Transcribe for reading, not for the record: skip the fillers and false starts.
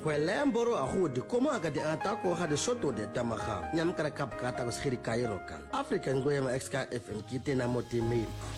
Kwelem boro ahu de komo aga de atako ha de soto de tamaha. Nyam kara kap kata ko schiri Cairo kan. African goyama XK FM kite na moti mail.